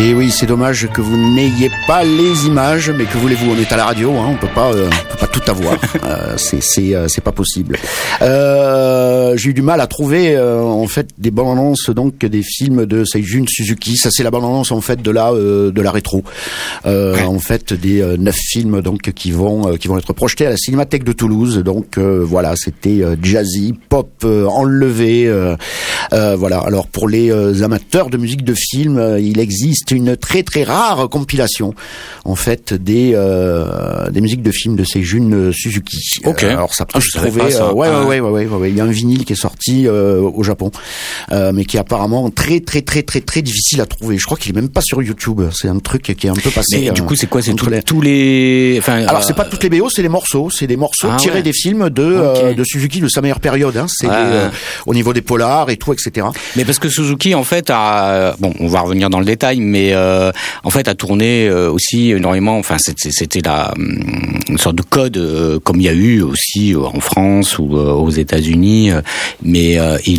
Et oui, c'est dommage que vous n'ayez pas les images, mais que voulez-vous, on est à la radio, hein, on peut pas tout avoir. C'est pas possible. J'ai eu du mal à trouver en fait des bandes annonces donc des films de Seijun Suzuki. Ça c'est la bande annonce en fait de la rétro. En fait des 9 films donc qui vont être projetés à la Cinémathèque de Toulouse. Donc voilà, c'était jazzy, pop, enlevé. Voilà. Alors pour les amateurs de musique de film, il existe une très très rare compilation en fait des musiques de films de Seijun Suzuki. Ok. Alors ça peut se trouver. Ouais. Il y a un vinyle qui est sorti au Japon, mais qui est apparemment très difficile à trouver. Je crois qu'il est même pas sur YouTube. C'est un truc qui est un peu passé. Mais du coup, c'est quoi? C'est tous les. Enfin. Alors c'est pas toutes les BO, c'est les morceaux. C'est des morceaux tirés des films de Suzuki de sa meilleure période. Hein. C'est au niveau des polars et tout, etc. Mais parce que Suzuki en fait bon, on va revenir dans le détail, mais en fait a tourné aussi énormément. Enfin, c'était une sorte de code comme il y a eu aussi en France ou aux États-Unis, mais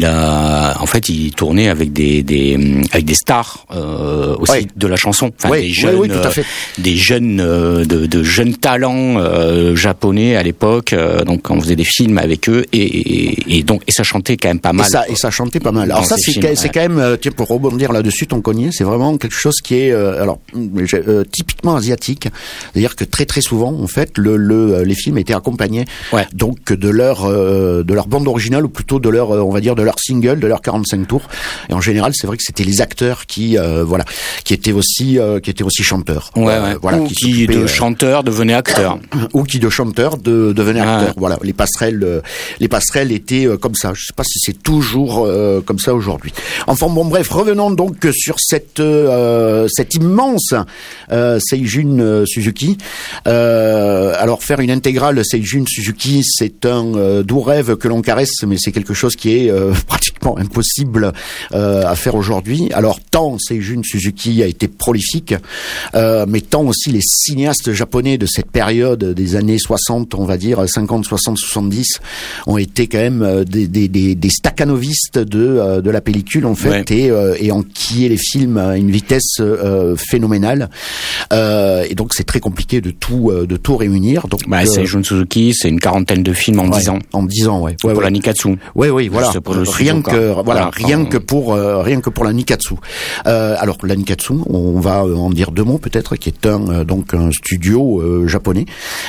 il tournait avec des stars aussi de la chanson, enfin des jeunes, tout à fait. Des jeunes de jeunes talents japonais à l'époque. Donc on faisait des films avec eux et ça chantait quand même pas mal. Et ça chantait pas mal. Alors ça c'est quand même tiens, pour rebondir là-dessus ton cogné, c'est vraiment quelque chose qui est typiquement asiatique. C'est-à-dire que très souvent en fait les films étaient accompagnés donc de leur bande originale, ou plutôt de leur on va dire de leur single, de leur 45 tours. Et en général, c'est vrai que c'était les acteurs qui étaient aussi chanteurs. Voilà, ou qui de chanteurs devenaient acteurs. Ou qui de chanteurs devenaient acteurs. Voilà, les passerelles étaient comme ça. Je sais pas si c'est toujours comme ça aujourd'hui. Enfin bon, bref, revenons donc sur cette immense Seijun Suzuki. Alors faire une intégrale Seijun Suzuki, c'est un doux rêve que l'on caresse, mais c'est quelque chose qui est pratiquement impossible à faire aujourd'hui. Alors tant Seijun Suzuki a été prolifique, mais tant aussi les cinéastes japonais de cette période des années 60, on va dire 50, 60, 70, ont été quand même des staccanovistes de la pellicule en fait, et enquillaient les films à une vitesse phénoménale. Et donc c'est très compliqué de tout réunir. Donc Seijun Suzuki, c'est une quarantaine de films en 10 ans. En 10 ans, pour la Nikatsu. Oui, voilà. Rien que pour la Nikatsu. Alors la Nikatsu, on va en dire deux mots peut-être, qui est un studio japonais.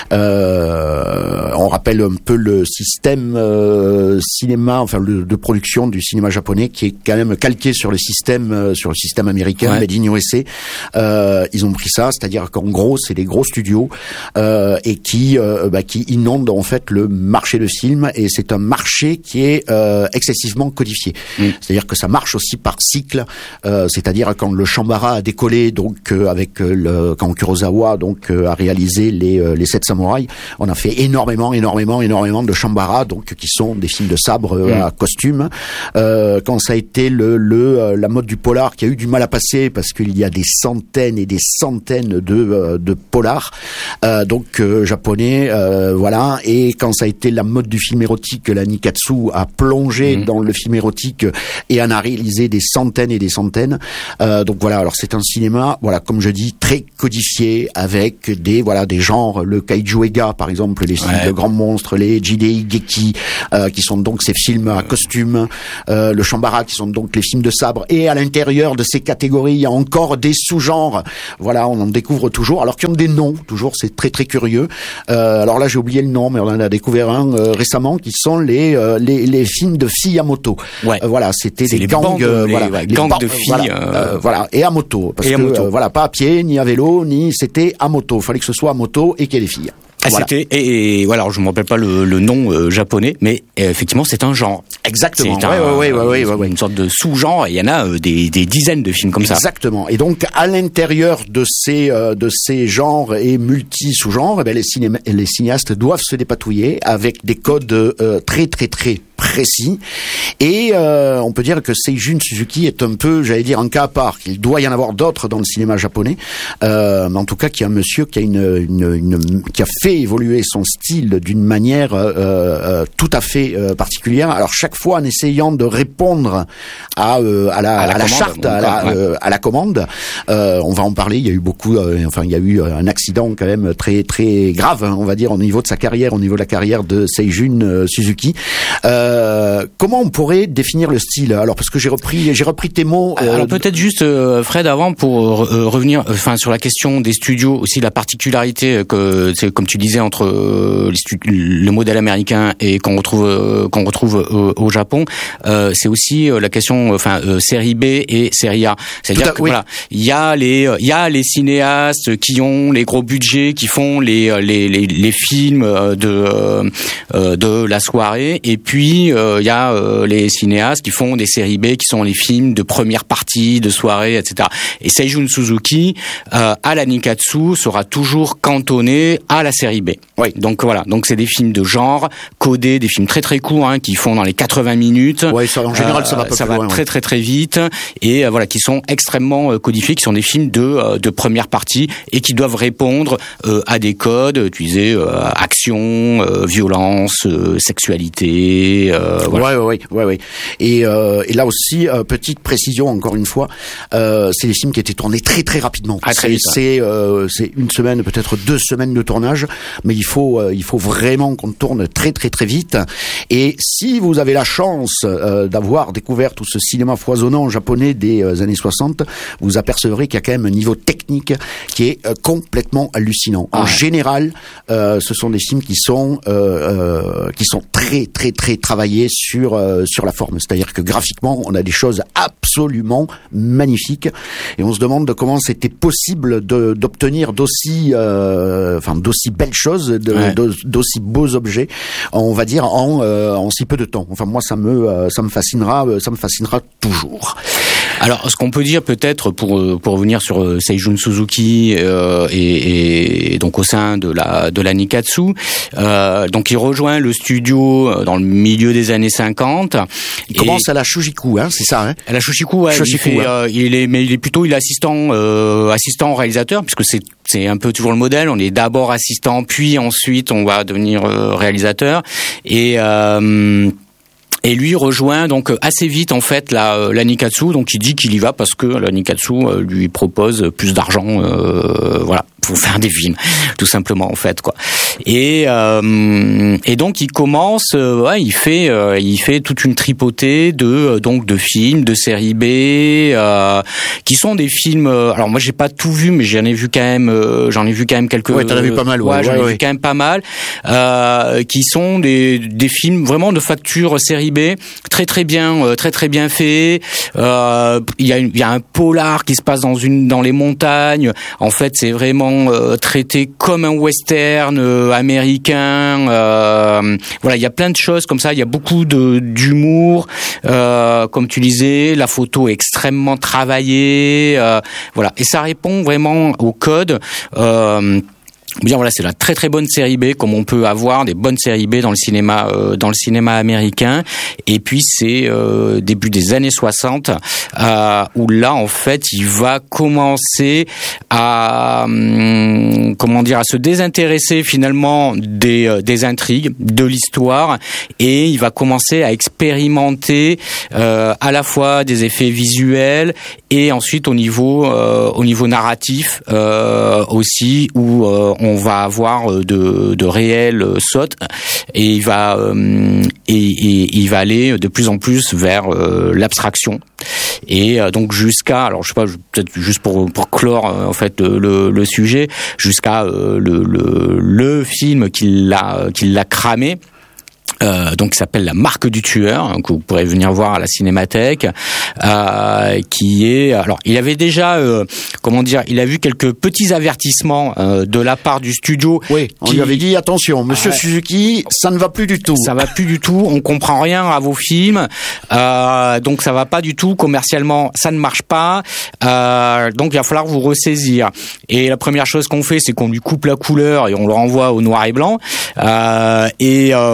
On rappelle un peu le système cinéma, enfin de production du cinéma japonais, qui est quand même calqué sur le système américain, made in USA. Ils ont pris ça, c'est-à-dire qu'en gros c'est des gros studios et qui inondent en fait le marché de film, et c'est un marché qui est excessivement codifié. C'est-à-dire que ça marche aussi par cycle, c'est-à-dire quand le Shambara a décollé, donc quand Kurosawa a réalisé les 7 samouraïs, on a fait énormément de Shambara, donc qui sont des films de sabre à costume. Quand ça a été la mode du polar qui a eu du mal à passer, parce qu'il y a des centaines et des centaines de polars japonais, voilà. Et quand ça a été la mode du film érotique, la Nikatsu a plongé dans le film érotique et en a réalisé des centaines et des centaines. Donc voilà, alors c'est un cinéma, voilà, comme je dis, très codifié, avec des genres, le Kaiju Ega par exemple, les films de grands monstres, les Jidei Geki, qui sont donc ces films à costume, le Shambara, qui sont donc les films de sabre, et à l'intérieur de ces catégories, il y a encore des sous-genres. Voilà, on en découvre toujours, alors qu'ils ont des noms, toujours, c'est très curieux. Alors là, j'ai oublié le nom, mais on en a découvert un récemment, qui sont les films de filles à moto. Voilà, c'était des gangs, gangs de filles. Voilà, et à moto, parce que pas à pied, ni à vélo, c'était à moto. Il fallait que ce soit à moto et qu'il y ait des filles. Voilà. C'était et voilà, alors je me rappelle pas le nom japonais, mais effectivement c'est un genre. Exactement. C'est une sorte de sous-genre, et il y en a des dizaines de films comme ça. Exactement. Et donc à l'intérieur de ces genres et multi-sous-genres, les cinéastes doivent se dépatouiller avec des codes très précis précis. Et on peut dire que Seijun Suzuki est un peu, j'allais dire, un cas à part. Il doit y en avoir d'autres dans le cinéma japonais, mais en tout cas, qui est un monsieur qui a qui a fait évoluer son style d'une manière tout à fait particulière. Alors chaque fois en essayant de répondre à la charte, à la commande. On va en parler. Il y a eu beaucoup, il y a eu un accident quand même très très grave, on va dire, au niveau de sa carrière, au niveau de la carrière de Seijun Suzuki. Comment on pourrait définir le style? Alors parce que j'ai repris tes mots. Alors peut-être juste Fred avant pour revenir, sur la question des studios aussi, la particularité que c'est comme tu disais entre le modèle américain et qu'on retrouve au Japon, c'est aussi la question série B et série A. C'est-à-dire que voilà, il y a les cinéastes qui ont les gros budgets, qui font les films de la soirée, et puis il y a les cinéastes qui font des séries B, qui sont les films de première partie de soirée, etc. Et Seijun Suzuki à la Nikkatsu sera toujours cantonné à la série B. Oui. Donc voilà, donc c'est des films de genre codés, des films très très courts, qui font dans les 80 minutes. Ouais, ça, en général ça va pas plus loin, très très très vite, et voilà, qui sont extrêmement codifiés, qui sont des films de première partie et qui doivent répondre à des codes, tu disais action, violence, sexualité. Voilà. Ouais. Et là aussi, petite précision encore une fois, c'est des films qui étaient tournés très très rapidement. Très vite. C'est une semaine, peut-être 2 semaines de tournage, mais il faut vraiment qu'on tourne très très très vite. Et si vous avez la chance d'avoir découvert tout ce cinéma foisonnant japonais des années 60, vous apercevrez qu'il y a quand même un niveau technique qui est complètement hallucinant. En général, ce sont des films qui sont très très très travaillés sur la forme. C'est-à-dire que graphiquement, on a des choses absolument magnifiques, et on se demande comment c'était possible d'obtenir d'aussi belles choses, d'aussi beaux objets, on va dire en si peu de temps. Enfin moi ça me fascinera toujours. Alors, ce qu'on peut dire peut-être pour revenir sur Seijun Suzuki et donc au sein de la Nikkatsu, donc il rejoint le studio dans le milieu des années 50. Il commence à la Shochiku, c'est ça, hein? À la Shochiku, ouais. Il est assistant réalisateur, puisque c'est un peu toujours le modèle. On est d'abord assistant, puis ensuite on va devenir réalisateur. Et lui rejoint donc assez vite en fait la Nikkatsu, donc il dit qu'il y va parce que la Nikkatsu lui propose plus d'argent, pour faire des films, tout simplement en fait quoi. Et donc il commence, il fait toute une tripotée de films, de séries B, qui sont des films. Alors moi j'ai pas tout vu, mais j'en ai vu quand même quelques. Ouais, t'en as vu pas mal. Ouais, j'en ai vu quand même pas mal, qui sont des films vraiment de facture série B, très très bien fait. Il y a un polar qui se passe dans les montagnes. En fait, c'est vraiment traité comme un western américain. Voilà, il y a plein de choses comme ça. Il y a beaucoup d'humour, comme tu disais. La photo est extrêmement travaillée. Voilà, et ça répond vraiment au code. Bien voilà, c'est la très très bonne série B, comme on peut avoir des bonnes séries B dans le cinéma américain. Et puis c'est début des années 60 où là en fait il va commencer à se désintéresser finalement des intrigues, de l'histoire, et il va commencer à expérimenter à la fois des effets visuels et ensuite au niveau narratif aussi, où on va avoir de réels sautes, et il va aller de plus en plus vers l'abstraction, et donc jusqu'à, alors je sais pas, peut-être juste pour clore en fait le sujet, jusqu'à le film qui l'a cramé. Donc qui s'appelle La Marque du Tueur, que vous pourrez venir voir à la Cinémathèque, qui est, alors il avait déjà il a vu quelques petits avertissements de la part du studio. Oui, on lui avait dit attention, monsieur Suzuki, ça ne va plus du tout. Ça va plus du tout, on comprend rien à vos films. Donc ça va pas du tout commercialement, ça ne marche pas. Donc il va falloir vous ressaisir. Et la première chose qu'on fait, c'est qu'on lui coupe la couleur et on le renvoie au noir et blanc.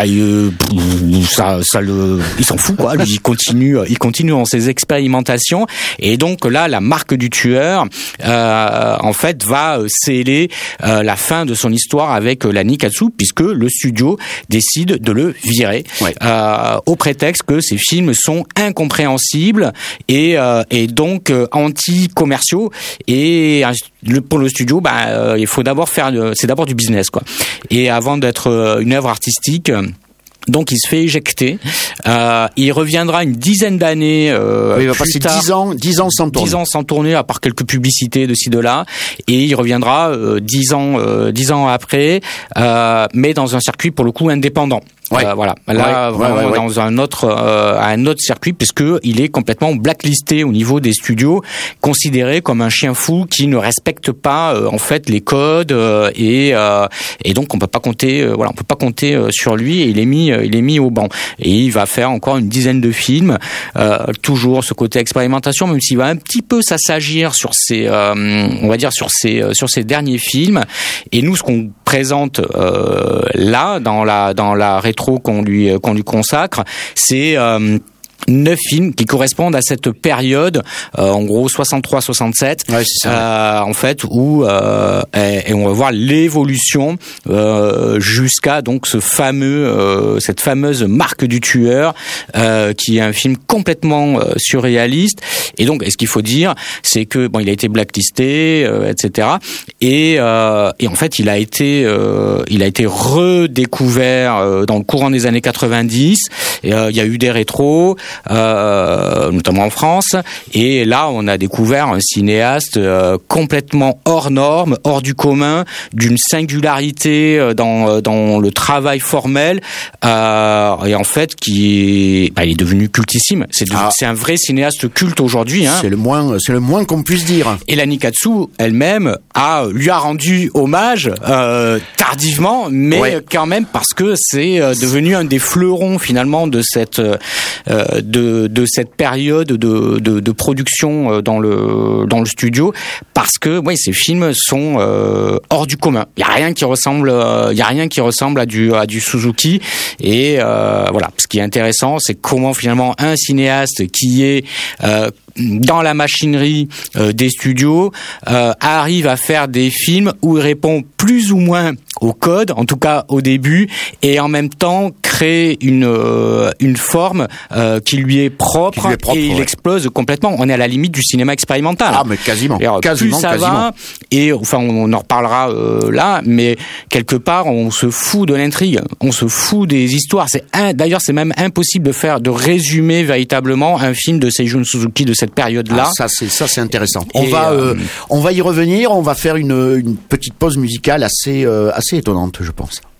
il s'en fout quoi. Lui, il continue dans ses expérimentations. Et donc là, la marque du tueur, en fait, va sceller la fin de son histoire avec la Nikkatsu, puisque le studio décide de le virer, au prétexte que ses films sont incompréhensibles et donc anti-commerciaux. Et pour le studio, il faut d'abord c'est d'abord du business quoi. Et avant d'être une œuvre artistique, donc il se fait éjecter. Il reviendra une dizaine d'années. Il va passer 10 ans sans tourner. 10 ans sans tourner, à part quelques publicités de ci de là. Et il reviendra 10 ans après, mais dans un circuit pour le coup indépendant. Voilà. Là, vraiment dans un autre circuit, puisque il est complètement blacklisté au niveau des studios, considéré comme un chien fou qui ne respecte pas en fait les codes et donc on peut pas compter sur lui, et il est mis au banc. Et il va faire encore une dizaine de films, toujours ce côté expérimentation, même s'il va un petit peu s'assagir sur ses derniers films. Et nous, ce qu'on présente là dans la rétro qu'on lui consacre, c'est 9 films qui correspondent à cette période, en gros 63-67, en fait, où et on va voir l'évolution jusqu'à donc cette fameuse marque du tueur, qui est un film complètement surréaliste. Et donc, ce qu'il faut dire, c'est que il a été blacklisté, etc. Et en fait, il a été redécouvert dans le courant des années 90. Il y a eu des rétros. Notamment en France, et là on a découvert un cinéaste complètement hors norme, hors du commun, d'une singularité dans le travail formel, et en fait il est devenu cultissime. C'est un vrai cinéaste culte aujourd'hui. C'est le moins qu'on puisse dire. Et la Nikkatsu elle-même lui a rendu hommage tardivement, mais quand même, parce que c'est devenu un des fleurons finalement de cette période de production dans le studio, parce que ces films sont hors du commun. Il y a rien qui ressemble à du Suzuki. Et voilà, ce qui est intéressant, c'est comment finalement un cinéaste qui est dans la machinerie des studios arrive à faire des films où il répond plus ou moins au code, en tout cas au début, et en même temps crée une forme qui lui est propre, et il explose complètement. On est à la limite du cinéma expérimental. Ah, mais quasiment. Plus ça va, et enfin on en reparlera là, mais quelque part on se fout de l'intrigue, on se fout des histoires. D'ailleurs c'est même impossible de résumer véritablement un film de Seijun Suzuki de cette période-là. Ça c'est intéressant. On va y revenir. On va faire une petite pause musicale assez étonnante, je pense.